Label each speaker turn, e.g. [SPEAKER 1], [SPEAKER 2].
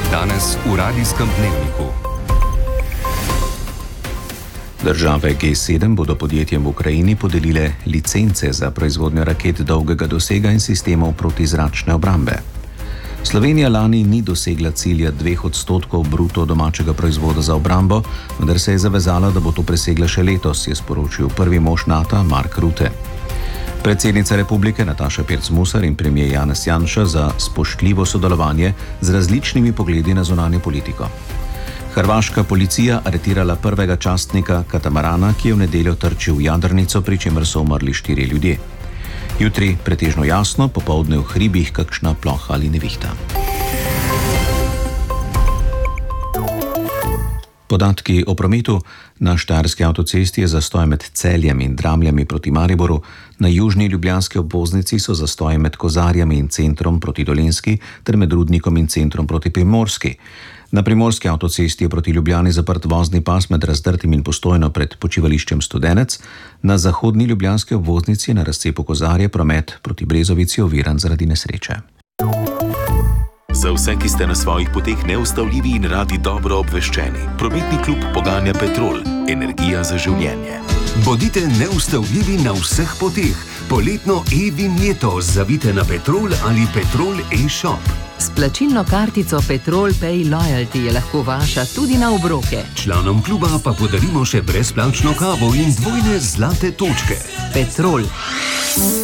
[SPEAKER 1] Danes v Radijskem dnevniku. Države G7 bodo podjetjem v Ukrajini podelile licence za proizvodnjo raket dolgega dosega in sistemov protizračne obrambe. Slovenija lani ni dosegla cilja 2% bruto domačega proizvoda za obrambo, vendar se je zavezala, da bo to presegla še letos, je sporočil prvi mož NATO Mark Rutte. Predsednica republike Nataša Pirc-Musar in premier Janez Janša za spoštljivo sodelovanje z različnimi pogledi na zunanjo politiko. Hrvaška policija aretirala prvega častnika katamarana, ki je v nedeljo trčil v jadrnico, pri čemer so umrli 4 ljudje. Jutri pretežno jasno, popoldne v hribih kakšna ploha ali nevihta. Podatki o prometu. Na Štajerski avtocesti je zastoj med Celjem in Dramljami proti Mariboru, na južni ljubljanski obvoznici so zastoji med Kozarjami in centrom proti Dolenjski ter med Rudnikom in centrom proti Primorski. Na primorski avtocesti je proti Ljubljani zaprt vozni pas med Razdrtim in Postojno pred počivališčem Studenec, na zahodni ljubljanski obvoznici na razcepu Kozarje promet proti Brezovici oviran zaradi nesreče.
[SPEAKER 2] Za vse, ki ste na svojih poteh neustavljivi in radi dobro obveščeni, prometni klub poganja Petrol, energija za življenje.
[SPEAKER 3] Bodite neustavljivi na vseh poteh. Poletno e-vinjeto zavite na Petrol ali Petrol e-shop.
[SPEAKER 4] S plačilno kartico Petrol Pay Loyalty je lahko vaša tudi na obroke.
[SPEAKER 3] Članom kluba pa podarimo še brezplačno kavo in dvojne zlate točke.
[SPEAKER 4] Petrol.